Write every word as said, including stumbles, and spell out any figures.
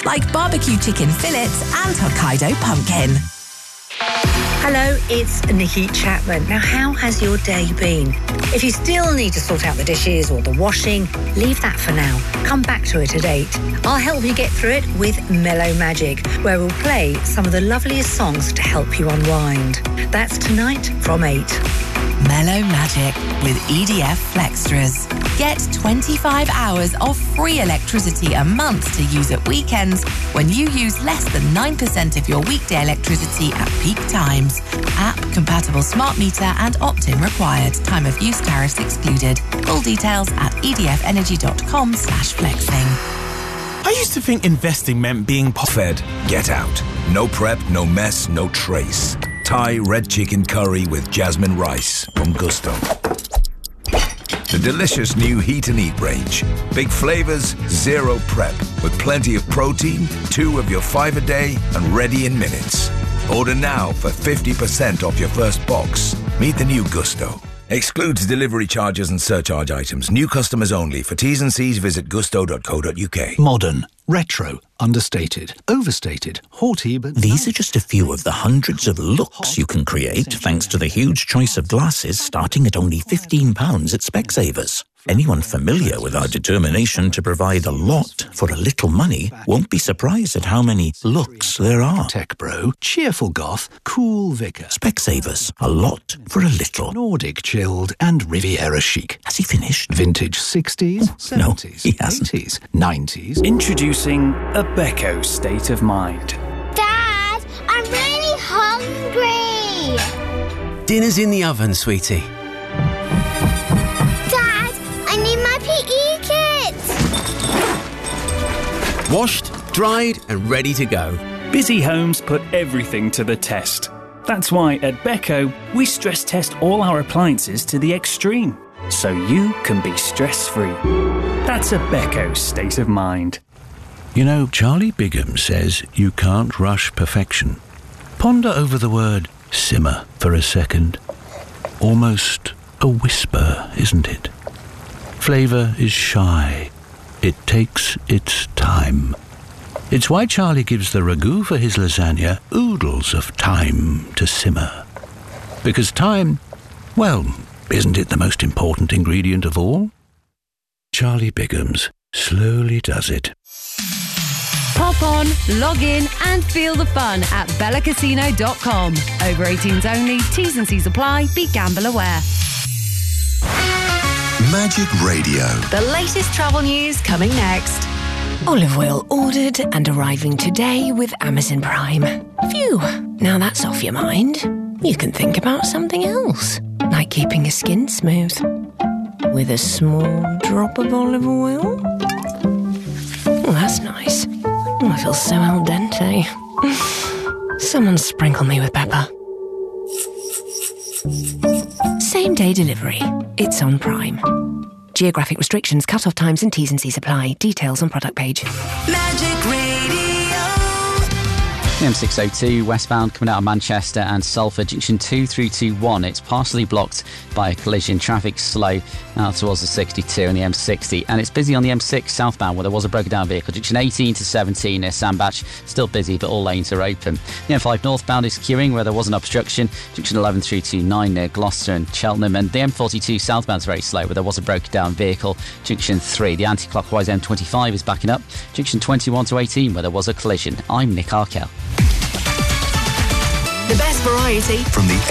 like barbecue chicken fillets and Hokkaido pumpkin. Hello, it's Nikki Chapman. Now, how has your day been? If you still need to sort out the dishes or the washing, leave that for now. Come back to it at eight. I'll help you get through it with Mellow Magic, where we'll play some of the loveliest songs to help you unwind. That's tonight from eight. Mellow Magic with E D F Flextras. Get twenty-five hours of free electricity a month to use at weekends when you use less than nine percent of your weekday electricity at peak times. App-compatible smart meter and opt-in required. Time of use tariffs excluded. Full details at edfenergy.com slash flexing. I used to think investing meant being fed. Get out. No prep, no mess, no trace. Thai red chicken curry with jasmine rice from Gusto. The delicious new Heat and Eat range. Big flavors, zero prep, with plenty of protein, two of your five a day, and ready in minutes. Order now for fifty percent off your first box. Meet the new Gusto. Excludes delivery charges and surcharge items. New customers only. For T's and C's, visit gusto dot co dot uk. Modern, retro, understated, overstated, haughty, but... These are just a few of the hundreds of looks you can create thanks to the huge choice of glasses starting at only fifteen pounds at Specsavers. Anyone familiar with our determination to provide a lot for a little money won't be surprised at how many looks there are. Tech bro, cheerful goth, cool vicar. Specsavers, a lot for a little. Nordic chilled and Riviera chic. Has he finished? Vintage sixties, oh, seventies, no, he hasn't. eighties, nineties. Introducing a Beko State of Mind. Dad, I'm really hungry. Dinner's in the oven, sweetie. I need my P E kit. Washed, dried and ready to go. Busy homes put everything to the test. That's why at Beko, we stress test all our appliances to the extreme, so you can be stress-free. That's a Beko State of Mind. You know, Charlie Bigham says you can't rush perfection. Ponder over the word simmer for a second. Almost a whisper, isn't it? Flavour is shy. It takes its time. It's why Charlie gives the ragu for his lasagna oodles of time to simmer. Because time, well, isn't it the most important ingredient of all? Charlie Bigham's slowly does it. Pop on, log in and feel the fun at bella casino dot com. Over eighteens only, T's and C's apply, be gamble aware. Magic Radio. The latest travel news coming next. Olive oil ordered and arriving today with Amazon Prime. Phew, now that's off your mind. You can think about something else, like keeping your skin smooth. With a small drop of olive oil. Oh, that's nice. Oh, I feel so al dente. Someone sprinkle me with pepper. Same day delivery. It's on Prime. Geographic restrictions, cut-off times and T's and C's apply. Details on product page. Magic Radio. The M six oh two westbound coming out of Manchester and Salford, junction two through to one. It's partially blocked by a collision. Traffic slow out towards the sixty-two and the M sixty. And it's busy on the M six southbound where there was a broken down vehicle. Junction eighteen to seventeen near Sandbach. Still busy, but all lanes are open. The M five northbound is queuing where there was an obstruction. Junction eleven through to nine near Gloucester and Cheltenham. And the M forty-two southbound is very slow where there was a broken down vehicle. Junction three. The anti-clockwise M twenty-five is backing up. Junction twenty-one to eighteen where there was a collision. I'm Nick Arkell. The best variety from the